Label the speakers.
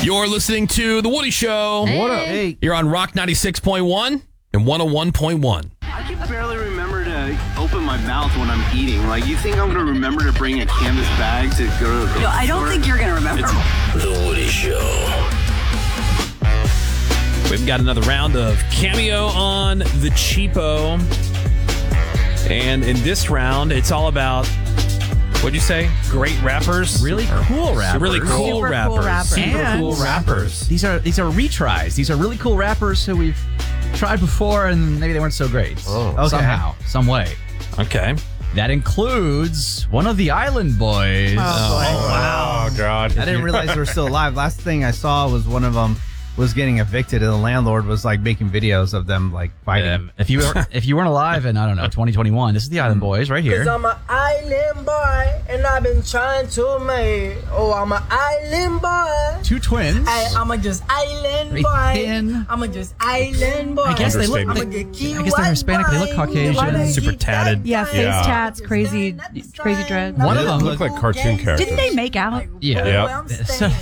Speaker 1: You're listening to The Woody Show.
Speaker 2: Hey.
Speaker 3: What up? Hey.
Speaker 1: You're on Rock 96.1 and 101.1.
Speaker 4: I can barely remember to open my mouth when I'm eating. Like, you think I'm going to remember to bring a canvas bag to go to the
Speaker 5: No, I don't think you're going to remember.
Speaker 1: The Woody Show. We've got another round of Cameo on the Cheapo. And in this round, it's all about, what'd you say? Great rappers?
Speaker 2: Really cool rappers.
Speaker 1: Really cool
Speaker 6: Super
Speaker 1: rappers.
Speaker 6: cool rappers.
Speaker 2: Super cool rappers. These are retries. These are really cool rappers who we've tried before and maybe they weren't so great. Somehow, some way.
Speaker 1: Okay.
Speaker 2: That includes one of the Island Boys.
Speaker 3: Oh, God.
Speaker 7: I didn't realize they were still alive. Last thing I saw was one of them was getting evicted, and the landlord was like making videos of them like fighting.
Speaker 2: If you weren't alive in, I don't know, 2021, this is the Island Boys right here.
Speaker 8: Cause I'm an island boy, and I've been trying to make. Oh, I'm an island boy.
Speaker 2: Two twins.
Speaker 8: I'm a just island
Speaker 2: Very
Speaker 8: boy.
Speaker 2: thin.
Speaker 8: I'm a just island boy.
Speaker 2: I guess they look.
Speaker 3: Understatement.
Speaker 2: I guess they're Hispanic. They look Caucasian.
Speaker 1: Super tatted.
Speaker 6: Yeah, face tats, crazy dreads.
Speaker 2: One of
Speaker 3: They
Speaker 2: them
Speaker 3: look like cartoon characters.
Speaker 6: Didn't they make out?
Speaker 2: Yeah.
Speaker 3: Yeah.
Speaker 2: So,